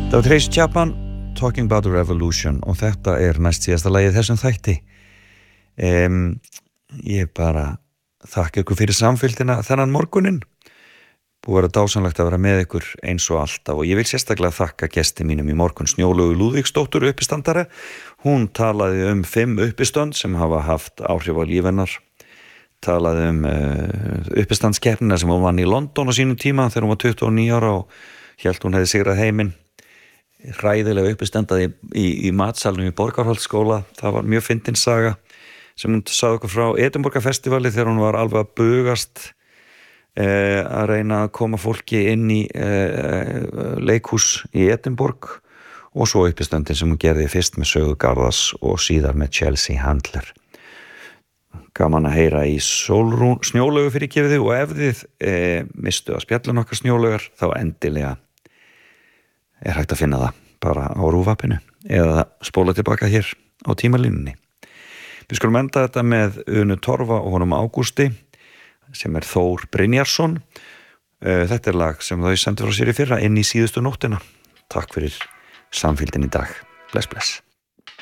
Það var Tracy Chapman, Talking About the Revolution og þetta næst síðasta lagið þessum þætti. Ég bara þakka ykkur fyrir samfylgdina þennan morguninn. Búið að vera dásamlegt að vera með ykkur eins og alltaf og ég vil sérstaklega þakka gesti mínum í morgun, Snjólaugu Lúðvíksdóttur uppistandara. Hún talaði 5 uppistönd sem hafa haft áhrif á líf hennar. Talaði uppistandskeppnina sem hún vann í London á sínum tíma þegar hún var 29 ára og hélt hún hefði sigrað heiminn. Hræðilega uppistandaði í matsalnum í Borgarholtsskóla. Það var mjög fyndin saga sem hún sagði okkur frá Edinborgarfestivali þegar hún var alveg að bugast að reyna að koma fólki inn í leikhús í Edinborg og svo uppistandin sem hún gerði fyrst með Sögu Garðars og síðar með Chelsea Handler. Gaman að heyra í Snjólaugu fyrir gefið og ef þið mistu að spjallin okkar Snjólaugar þá endilega hægt að finna það bara á RÚV-appinu eða spóla tilbaka hér á tímalínunni. Við skulum enda þetta með Unu Torfa og honum Ágústi sem Þór Brynjarsson. Þetta lag sem þau sendu frá sér í fyrra inn í síðustu nóttina. Takk fyrir samfylgdin í dag. Bless, bless.